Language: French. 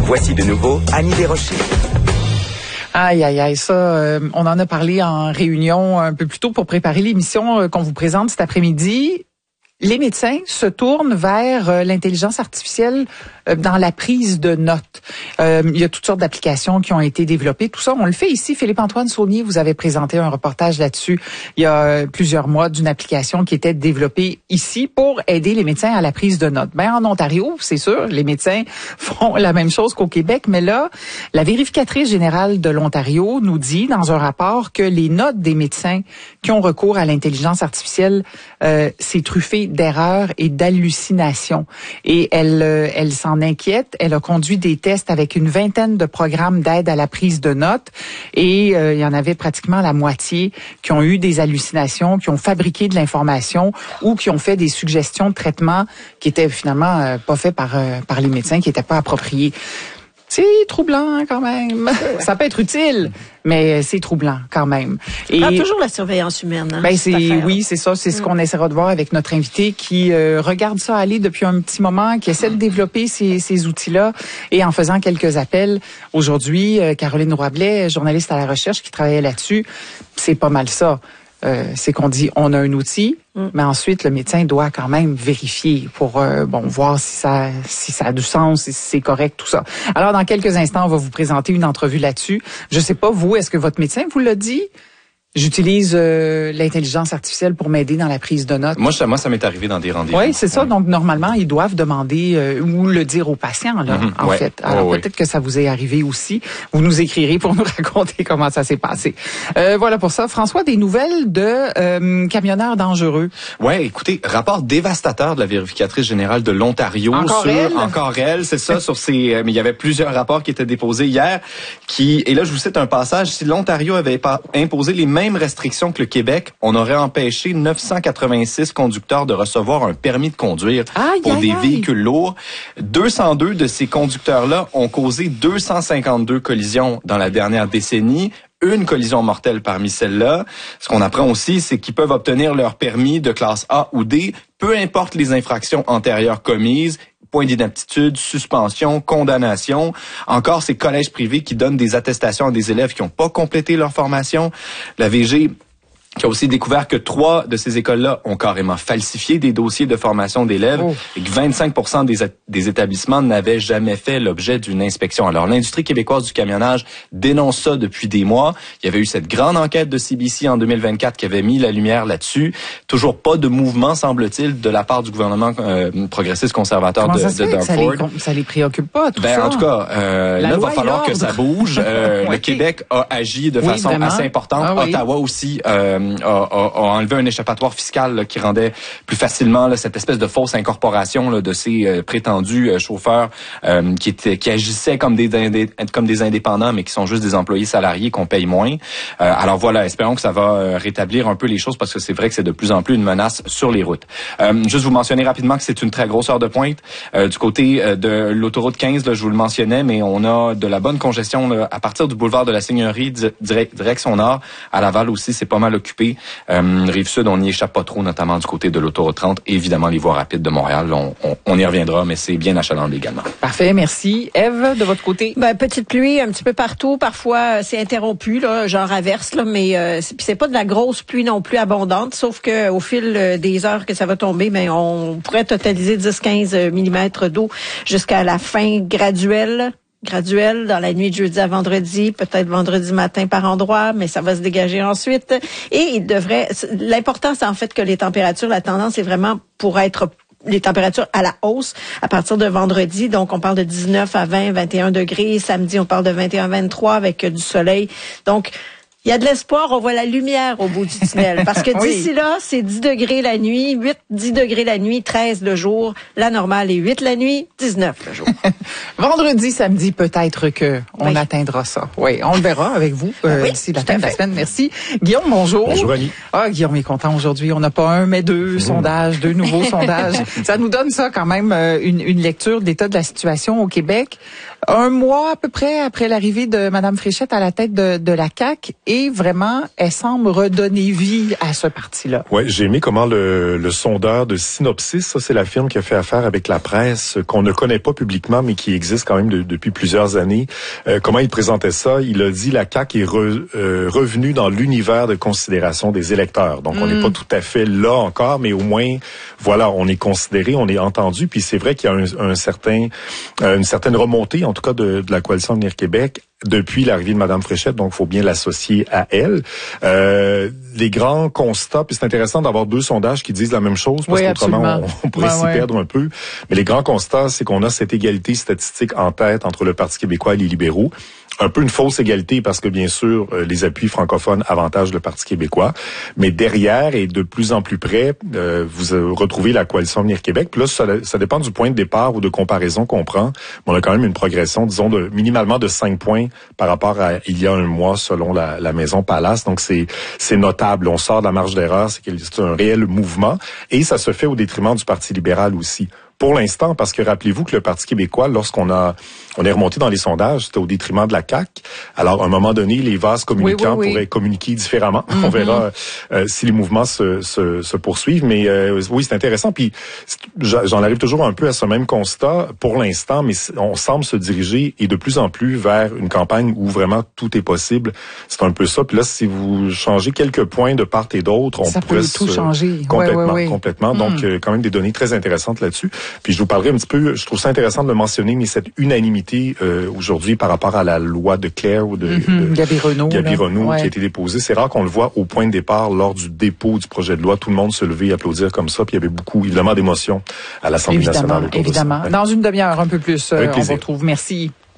Voici de nouveau Annie Desrochers. Aïe, aïe, aïe, ça, on en a parlé en réunion un peu plus tôt pour préparer l'émission qu'on vous présente cet après-midi. Les médecins se tournent vers l'intelligence artificielle dans la prise de notes. Il y a toutes sortes d'applications qui ont été développées. Tout ça, on le fait ici. Philippe-Antoine Saunier, vous avez présenté un reportage là-dessus il y a plusieurs mois d'une application qui était développée ici pour aider les médecins à la prise de notes. Ben, en Ontario, c'est sûr, les médecins font la même chose qu'au Québec, mais là, la vérificatrice générale de l'Ontario nous dit dans un rapport que les notes des médecins qui ont recours à l'intelligence artificielle, c'est truffé d'erreurs et d'hallucinations. Et elle s'en inquiète. Elle a conduit des tests avec une vingtaine de programmes d'aide à la prise de notes et il y en avait pratiquement la moitié qui ont eu des hallucinations, qui ont fabriqué de l'information ou qui ont fait des suggestions de traitement qui étaient finalement pas faits par les médecins, qui n'étaient pas appropriés. C'est troublant quand même. Ça peut être utile, mais c'est troublant quand même. Et toujours la surveillance humaine. Hein, ben oui, c'est ça. C'est ce qu'on essaiera de voir avec notre invité qui regarde ça aller depuis un petit moment, qui essaie de développer ces outils-là et en faisant quelques appels. Aujourd'hui, Caroline Roy-Blais, journaliste à la recherche qui travaillait là-dessus, c'est pas mal ça. C'est qu'on dit on a un outil, mais ensuite le médecin doit quand même vérifier pour voir si ça a du sens, si c'est correct, tout ça. Alors dans quelques instants, on va vous présenter une entrevue là-dessus. Je sais pas vous, est-ce que votre médecin vous l'a dit? J'utilise l'intelligence artificielle pour m'aider dans la prise de notes. Moi, ça m'est arrivé dans des rendez-vous. Oui, c'est ça. Donc, normalement, ils doivent demander ou le dire aux patients, là, en fait. Alors, peut-être que ça vous est arrivé aussi. Vous nous écrirez pour nous raconter comment ça s'est passé. Voilà pour ça. François, des nouvelles de camionneurs dangereux. Oui, écoutez, rapport dévastateur de la vérificatrice générale de l'Ontario. Encore elle, c'est ça, sur ces... mais il y avait plusieurs rapports qui étaient déposés hier et là, je vous cite un passage. Si l'Ontario avait imposé les mêmes restrictions que le Québec, on aurait empêché 986 conducteurs de recevoir un permis de conduire pour des véhicules lourds. 202 de ces conducteurs-là ont causé 252 collisions dans la dernière décennie. Une collision mortelle parmi celles-là. Ce qu'on apprend aussi, c'est qu'ils peuvent obtenir leur permis de classe A ou D, peu importe les infractions antérieures commises. Point d'inaptitude, suspension, condamnation. Encore, ces collèges privés qui donnent des attestations à des élèves qui n'ont pas complété leur formation. La VG qui a aussi découvert que 3 de ces écoles-là ont carrément falsifié des dossiers de formation d'élèves et que 25% des établissements n'avaient jamais fait l'objet d'une inspection. Alors, l'industrie québécoise du camionnage dénonce ça depuis des mois. Il y avait eu cette grande enquête de CBC en 2024 qui avait mis la lumière là-dessus. Toujours pas de mouvement, semble-t-il, de la part du gouvernement progressiste conservateur de Doug Ford. Ça les préoccupe pas, tout ça? En tout cas, là, il va falloir que ça bouge. Le Québec a agi de façon assez importante. Ottawa aussi a enlevé un échappatoire fiscal là, qui rendait plus facilement là, cette espèce de fausse incorporation là, de ces prétendus chauffeurs qui agissaient comme des indépendants, mais qui sont juste des employés salariés qu'on paye moins. Alors voilà, espérons que ça va rétablir un peu les choses parce que c'est vrai que c'est de plus en plus une menace sur les routes. Juste vous mentionner rapidement que c'est une très grosse heure de pointe. Du côté de l'autoroute 15, là, je vous le mentionnais, mais on a de la bonne congestion là, à partir du boulevard de la Seigneurie, direction nord. À Laval aussi, c'est pas mal occupé. Rive-Sud, on n'y échappe pas trop, notamment du côté de l'autoroute 30. Évidemment, les voies rapides de Montréal, on y reviendra, mais c'est bien achalandé également. Parfait, merci. Ève, de votre côté? Petite pluie un petit peu partout. Parfois, c'est interrompu, là, genre averse, là, mais c'est pas de la grosse pluie non plus abondante, sauf que au fil des heures que ça va tomber, on pourrait totaliser 10-15 mm d'eau jusqu'à la fin graduelle dans la nuit de jeudi à vendredi, peut-être vendredi matin par endroit, mais ça va se dégager ensuite. Et l'important, c'est en fait que les températures, la tendance est vraiment pour être les températures à la hausse à partir de vendredi. Donc, on parle de 19 à 20, 21 degrés. Samedi, on parle de 21 à 23 avec du soleil. Donc, il y a de l'espoir, on voit la lumière au bout du tunnel. Parce que d'ici là, c'est 10 degrés la nuit, 10 degrés la nuit, 13 le jour. La normale est 8 la nuit, 19 le jour. Vendredi, samedi, peut-être que on atteindra ça. Oui, on le verra avec vous d'ici la fin de la semaine. Merci. Guillaume, bonjour. Bonjour, Annie. Guillaume est content aujourd'hui. On n'a pas un, mais deux sondages, deux nouveaux sondages. Ça nous donne ça quand même, une lecture de l'état de la situation au Québec. Un mois à peu près après l'arrivée de Mme Fréchette à la tête de la CAQ, et vraiment, elle semble redonner vie à ce parti-là. Ouais, j'ai aimé comment le sondeur de Synopsis, ça c'est la firme qui a fait affaire avec la presse, qu'on ne connaît pas publiquement, mais qui existe quand même depuis plusieurs années. Comment il présentait ça? Il a dit la CAQ est revenue dans l'univers de considération des électeurs. Donc on n'est pas tout à fait là encore, mais au moins, voilà, on est considéré, on est entendu. Puis c'est vrai qu'il y a une certaine remontée, en tout cas de la coalition Avenir Québec, depuis l'arrivée de Mme Fréchette, donc il faut bien l'associer à elle. Les grands constats, puis c'est intéressant d'avoir deux sondages qui disent la même chose, parce qu'autrement on pourrait s'y perdre un peu. Mais les grands constats, c'est qu'on a cette égalité statistique en tête entre le Parti québécois et les libéraux. Un peu une fausse égalité parce que, bien sûr, les appuis francophones avantagent le Parti québécois. Mais derrière et de plus en plus près, vous retrouvez la coalition Avenir Québec. Puis là, ça dépend du point de départ ou de comparaison qu'on prend. Mais on a quand même une progression, disons, minimalement de 5 points par rapport à il y a un mois, selon la Maison Palace. Donc, c'est notable. On sort de la marge d'erreur. C'est un réel mouvement. Et ça se fait au détriment du Parti libéral aussi. Pour l'instant, parce que rappelez-vous que le Parti québécois, lorsqu'on est remonté dans les sondages, c'était au détriment de la CAQ. Alors, à un moment donné, les vases communicants pourraient communiquer différemment. On verra si les mouvements se poursuivent. Mais oui, c'est intéressant. Puis, j'en arrive toujours un peu à ce même constat pour l'instant, mais on semble se diriger et de plus en plus vers une campagne où vraiment tout est possible. C'est un peu ça. Puis là, si vous changez quelques points de part et d'autre, on pourrait tout changer. Complètement. Donc, quand même des données très intéressantes là-dessus. Puis je vous parlerai un petit peu, je trouve ça intéressant de le mentionner, mais cette unanimité aujourd'hui par rapport à la loi de Claire ou de Gaby Renaud qui a été déposée, c'est rare qu'on le voit au point de départ lors du dépôt du projet de loi, tout le monde se lever et applaudir comme ça, puis il y avait beaucoup, évidemment, d'émotions à l'Assemblée nationale. Évidemment. Dans une demi-heure, un peu plus, on retrouve. Merci.